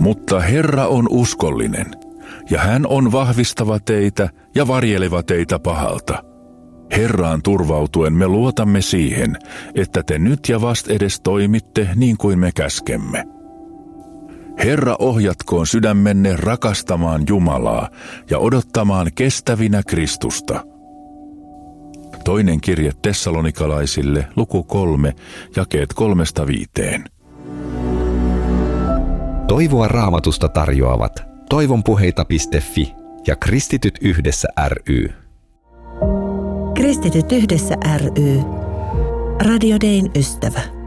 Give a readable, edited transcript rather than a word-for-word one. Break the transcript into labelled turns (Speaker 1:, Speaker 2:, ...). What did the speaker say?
Speaker 1: Mutta Herra on uskollinen, ja hän on vahvistava teitä ja varjeleva teitä pahalta. Herraan turvautuen me luotamme siihen, että te nyt ja vastedes toimitte niin kuin me käskemme. Herra ohjatkoon sydämenne rakastamaan Jumalaa ja odottamaan kestävinä Kristusta. Toinen kirje Tessalonikalaisille, luku 3, jakeet 3-5.
Speaker 2: Toivoa Raamatusta tarjoavat toivonpuheita.fi ja Kristityt yhdessä ry.
Speaker 3: Kristityt yhdessä ry. Radio Dayn ystävä.